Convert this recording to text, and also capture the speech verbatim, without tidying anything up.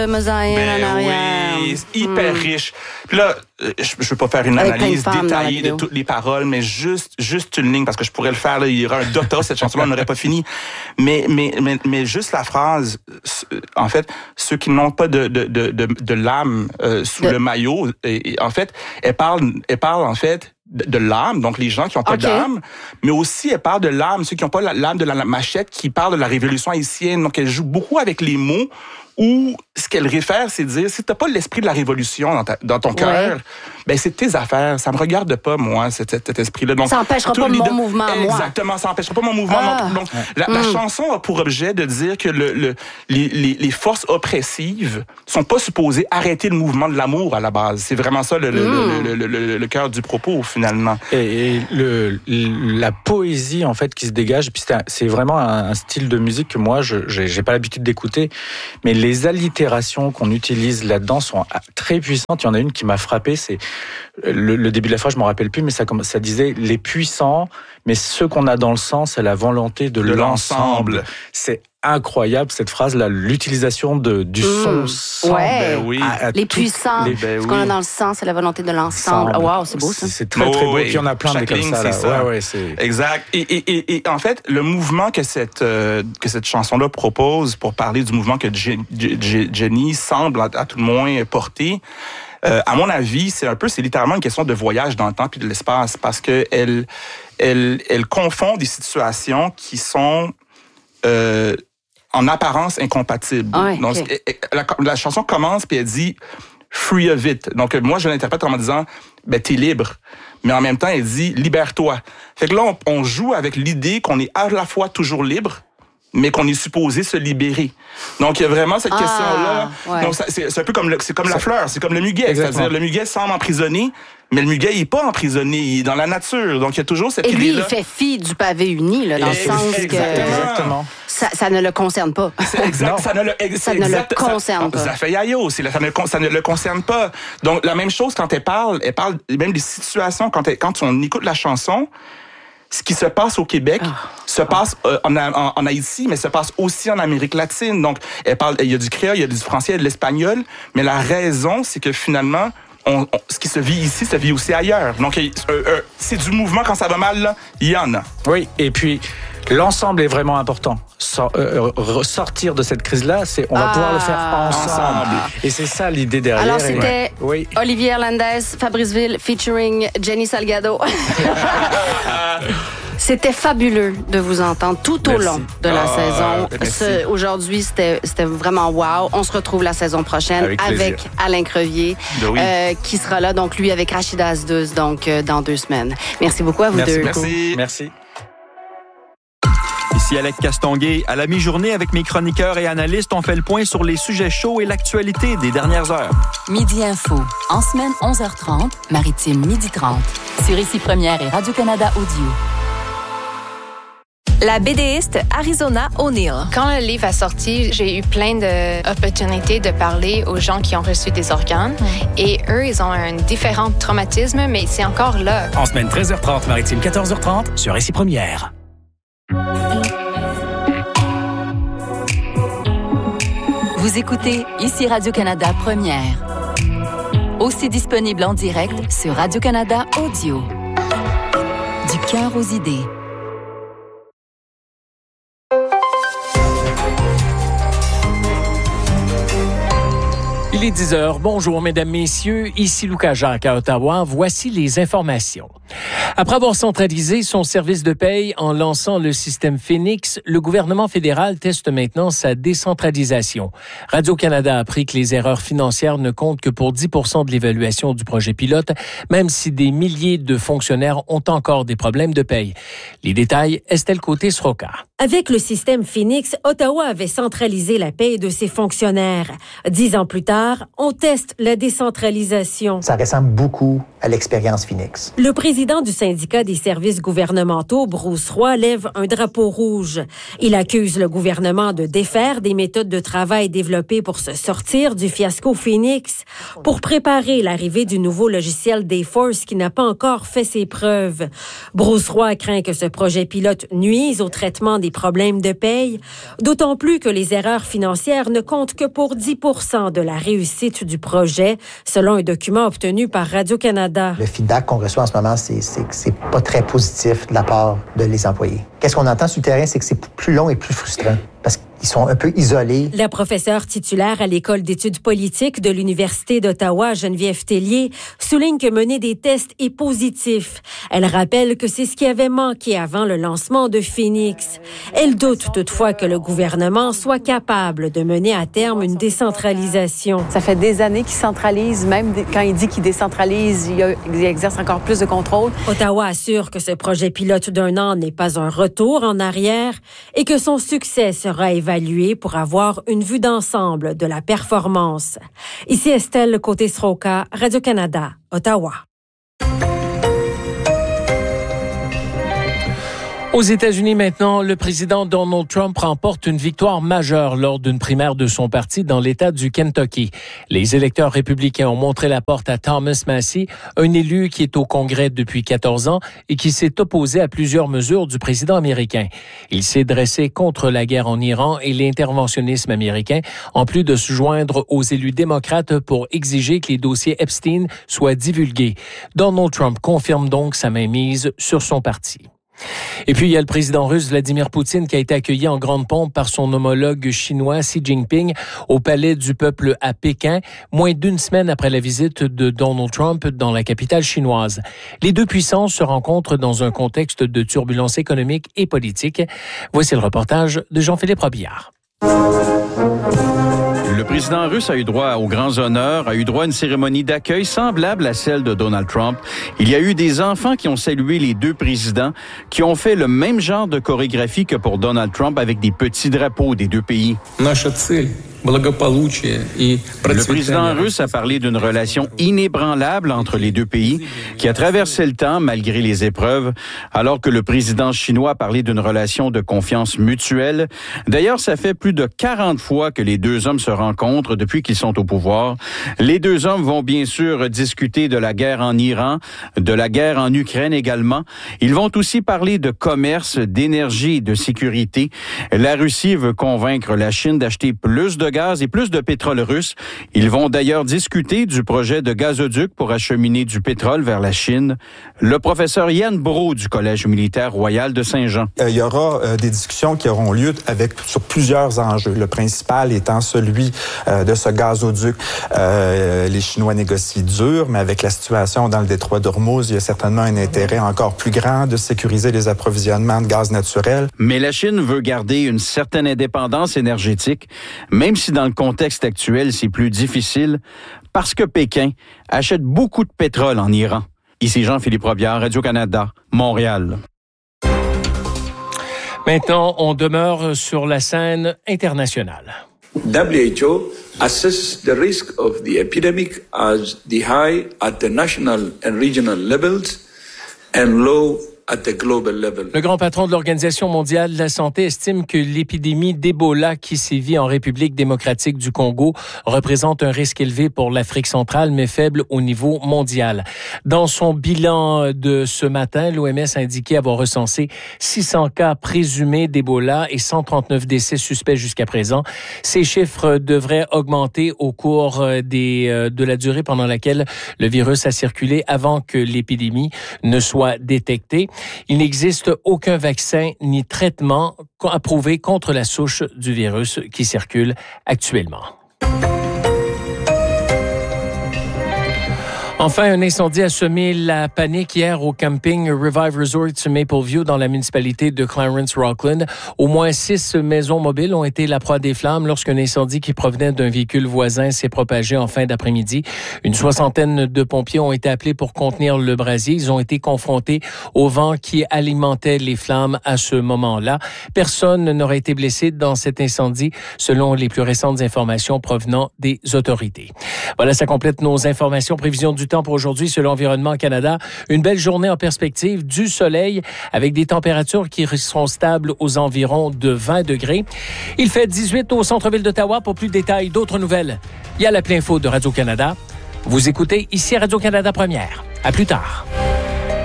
mosaïque ben en arrière. Oui, c'est hyper mm. riche. Puis là, je ne veux pas faire une Avec analyse plein de détaillée de toutes les paroles, mais juste, juste une ligne, parce que je pourrais le faire, là, il y aura un doctorat, cette chanson-là, on n'aurait pas fini. Mais, mais, mais, mais juste la phrase, en fait, ceux qui n'ont pas de, de, de, de, de l'âme euh, sous de... le maillot, et, et, en fait, elle parle, elle parle, en fait, de, de l'âme, donc les gens qui n'ont pas okay. d'âme, mais aussi elle parle de l'âme, ceux qui n'ont pas l'âme de la machette, qui parle de la révolution haïtienne. Donc elle joue beaucoup avec les mots, où ce qu'elle réfère, c'est de dire, si tu n'as pas l'esprit de la révolution dans, ta, dans ton cœur, ouais. ben c'est tes affaires. Ça me regarde pas, moi, cet, cet esprit-là. Donc, ça n'empêchera pas mon deux, mouvement à moi. Exactement, ça n'empêchera pas mon mouvement. Ah. Donc, ouais. la, mm. la chanson a pour objet de dire que le, le, les, les, les forces oppressives sont pas supposées arrêter le mouvement de l'amour à la base. C'est vraiment ça le, le, mm. le, le, le, le, le cœur du propos, finalement. Et, et le, la poésie, en fait, qui se dégage, puis c'est, un, c'est vraiment un, un style de musique que moi, je j'ai, j'ai pas l'habitude d'écouter, mais les allitérations qu'on utilise là-dedans sont très puissantes. Il y en a une qui m'a frappé, c'est le, le début de la phrase, je m'en rappelle plus, mais ça, ça disait les puissants, mais ce qu'on a dans le sang, c'est la volonté de, de l'ensemble. l'ensemble. C'est incroyable cette phrase-là, l'utilisation de du son. Mmh. sang. Ouais. Ben oui. À, à les puissants, les, ben ce qu'on oui. a dans le sang, c'est la volonté de l'ensemble. Oh, wow, c'est beau ça. C'est, c'est très très beau. Et puis on a plein de comme ça. Là. ça. Ouais, ouais, c'est... Exact. Et, et, et, et en fait, le mouvement que cette euh, que cette chanson-là propose pour parler du mouvement que J- J- Jenny semble à, à tout le moins porter. Euh, à mon avis, c'est un peu, c'est littéralement une question de voyage dans le temps puis de l'espace, parce que elle, elle, elle confond des situations qui sont euh, en apparence incompatibles. Ah ouais, Donc, okay. la, la chanson commence puis elle dit free of it. Donc moi, je l'interprète en me disant, ben t'es libre. Mais en même temps, elle dit libère-toi. Fait que là, on, on joue avec l'idée qu'on est à la fois toujours libre, mais qu'on est supposé se libérer. Donc, il y a vraiment cette ah, question-là. Ouais. Donc, ça, c'est, c'est un peu comme, le, c'est comme la fleur, c'est comme le muguet. Exactement. C'est-à-dire, le muguet semble emprisonné, mais le muguet, il n'est pas emprisonné, il est dans la nature. Donc, il y a toujours cette idée-là. Et lui, idée-là. il fait fi du pavé uni, là, dans et le sens exactement. que... Exactement. Ça, ça ne le concerne pas. C'est exact, ça ne le, ex, ça ne exact, le concerne ça, pas. Ça fait yayo, c'est, ça, ne, ça ne le concerne pas. Donc, la même chose quand elle parle, elle parle même des situations, quand, elle, quand on écoute la chanson, ce qui se passe au Québec oh. se passe euh, en, en, en Haïti, mais se passe aussi en Amérique latine. Donc, elle parle, il y a du créole, il y a du français, il y a de l'espagnol, mais la raison, c'est que finalement, on, on, ce qui se vit ici, ça vit aussi ailleurs. Donc, euh, euh, c'est du mouvement quand ça va mal, là, il y en a. Oui, et puis l'ensemble est vraiment important. So, euh, ressortir de cette crise-là, c'est on va ah, pouvoir le faire ensemble. ensemble. Et c'est ça l'idée derrière. Alors, c'était et... oui. Olivier Hernandez, Fabrice Ville, featuring Jenny Salgado. C'était fabuleux de vous entendre tout au merci. long de la ah, saison. Ce, aujourd'hui, c'était, c'était vraiment wow. On se retrouve la saison prochaine avec, avec Alain Crevier, oui. euh, qui sera là, donc lui avec Rachida Asdouz, donc euh, dans deux semaines. Merci beaucoup à vous merci, deux. Merci. Merci. Ici Alex Castonguay. À la mi-journée, avec mes chroniqueurs et analystes, on fait le point sur les sujets chauds et l'actualité des dernières heures. Midi Info. En semaine, onze heures trente, Maritime, midi trente. Sur Ici Première et Radio-Canada Audio. La BDiste Arizona O'Neill. Quand le livre a sorti, j'ai eu plein d'opportunités de parler aux gens qui ont reçu des organes. Mm. Et eux, ils ont un différent traumatisme, mais c'est encore là. En semaine, treize heures trente, Maritime, quatorze heures trente, sur Ici Première. Vous écoutez Ici Radio-Canada Première. Aussi disponible en direct sur Radio-Canada Audio. Du cœur aux idées. Il est dix heures. Bonjour, mesdames, messieurs. Ici Lucas Jacques à Ottawa. Voici les informations. Après avoir centralisé son service de paye en lançant le système Phoenix, le gouvernement fédéral teste maintenant sa décentralisation. Radio-Canada a appris que les erreurs financières ne comptent que pour dix pour cent de l'évaluation du projet pilote, même si des milliers de fonctionnaires ont encore des problèmes de paye. Les détails, Estelle Côté-Sroka. Avec le système Phoenix, Ottawa avait centralisé la paye de ses fonctionnaires. Dix ans plus tard, part, on teste la décentralisation. Ça ressemble beaucoup à l'expérience Phoenix. Le président du syndicat des services gouvernementaux, Bruce Roy, lève un drapeau rouge. Il accuse le gouvernement de défaire des méthodes de travail développées pour se sortir du fiasco Phoenix, pour préparer l'arrivée du nouveau logiciel Dayforce qui n'a pas encore fait ses preuves. Bruce Roy craint que ce projet pilote nuise au traitement des problèmes de paye, d'autant plus que les erreurs financières ne comptent que pour dix pour cent de la réussite du projet, selon un document obtenu par Radio-Canada. Le feedback qu'on reçoit en ce moment, c'est, c'est que c'est pas très positif de la part de les employés. Qu'est-ce qu'on entend sur le terrain, c'est que c'est plus long et plus frustrant parce qu'ils sont un peu isolés. La professeure titulaire à l'École d'études politiques de l'Université d'Ottawa, Geneviève Tellier, souligne que mener des tests est positif. Elle rappelle que c'est ce qui avait manqué avant le lancement de Phoenix. Elle doute toutefois que le gouvernement soit capable de mener à terme une décentralisation. Ça fait des années qu'il centralise, même quand il dit qu'il décentralise, il, a, il exerce encore plus de contrôle. Ottawa assure que ce projet pilote d'un an n'est pas un retour en arrière et que son succès sera évalué pour avoir une vue d'ensemble de la performance. Ici Estelle Côté-Sroka, Radio-Canada, Ottawa. Aux États-Unis maintenant, le président Donald Trump remporte une victoire majeure lors d'une primaire de son parti dans l'État du Kentucky. Les électeurs républicains ont montré la porte à Thomas Massie, un élu qui est au Congrès depuis quatorze ans et qui s'est opposé à plusieurs mesures du président américain. Il s'est dressé contre la guerre en Iran et l'interventionnisme américain, en plus de se joindre aux élus démocrates pour exiger que les dossiers Epstein soient divulgués. Donald Trump confirme donc sa mainmise sur son parti. Et puis, il y a le président russe Vladimir Poutine qui a été accueilli en grande pompe par son homologue chinois Xi Jinping au Palais du Peuple à Pékin, moins d'une semaine après la visite de Donald Trump dans la capitale chinoise. Les deux puissances se rencontrent dans un contexte de turbulence économique et politique. Voici le reportage de Jean-Philippe Robillard. Le président russe a eu droit aux grands honneurs, a eu droit à une cérémonie d'accueil semblable à celle de Donald Trump. Il y a eu des enfants qui ont salué les deux présidents, qui ont fait le même genre de chorégraphie que pour Donald Trump avec des petits drapeaux des deux pays. Le président russe a parlé d'une relation inébranlable entre les deux pays qui a traversé le temps malgré les épreuves, alors que le président chinois a parlé d'une relation de confiance mutuelle. D'ailleurs, ça fait plus de quarante fois que les deux hommes se rencontrent depuis qu'ils sont au pouvoir. Les deux hommes vont bien sûr discuter de la guerre en Iran, de la guerre en Ukraine également. Ils vont aussi parler de commerce, d'énergie et de sécurité. La Russie veut convaincre la Chine d'acheter plus de gaz et plus de pétrole russe. Ils vont d'ailleurs discuter du projet de gazoduc pour acheminer du pétrole vers la Chine. Le professeur Yann Brault du Collège militaire royal de Saint-Jean. Euh, il y aura euh, des discussions qui auront lieu avec sur plusieurs enjeux. Le principal étant celui euh, de ce gazoduc. Euh, les Chinois négocient dur, mais avec la situation dans le détroit d'Ormuz, il y a certainement un intérêt encore plus grand de sécuriser les approvisionnements de gaz naturel. Mais la Chine veut garder une certaine indépendance énergétique, même si dans le contexte actuel, c'est plus difficile, parce que Pékin achète beaucoup de pétrole en Iran. Ici Jean-Philippe Robillard, Radio-Canada, Montréal. Maintenant, on demeure sur la scène internationale. W H O assesses the risk of the epidemic as the high at the national and regional levels and low at the global level. Le grand patron de l'Organisation mondiale de la santé estime que l'épidémie d'Ebola qui sévit en République démocratique du Congo représente un risque élevé pour l'Afrique centrale, mais faible au niveau mondial. Dans son bilan de ce matin, l'O M S a indiqué avoir recensé six cents cas présumés d'Ebola et cent trente-neuf décès suspects jusqu'à présent. Ces chiffres devraient augmenter au cours des, de la durée pendant laquelle le virus a circulé avant que l'épidémie ne soit détectée. Il n'existe aucun vaccin ni traitement approuvé contre la souche du virus qui circule actuellement. Enfin, un incendie a semé la panique hier au camping Revive Resort Mapleview dans la municipalité de Clarence-Rockland. Au moins six maisons mobiles ont été la proie des flammes lorsqu'un incendie qui provenait d'un véhicule voisin s'est propagé en fin d'après-midi. Une soixantaine de pompiers ont été appelés pour contenir le brasier. Ils ont été confrontés au vent qui alimentait les flammes à ce moment-là. Personne n'aurait été blessé dans cet incendie, selon les plus récentes informations provenant des autorités. Voilà, ça complète nos informations. Prévision du temps pour aujourd'hui selon Environnement Canada. Une belle journée en perspective, du soleil avec des températures qui seront stables aux environs de vingt degrés. Il fait dix-huit au centre-ville d'Ottawa. Pour plus de détails, d'autres nouvelles, il y a la plein info de Radio-Canada. Vous écoutez ici Radio-Canada Première. À plus tard.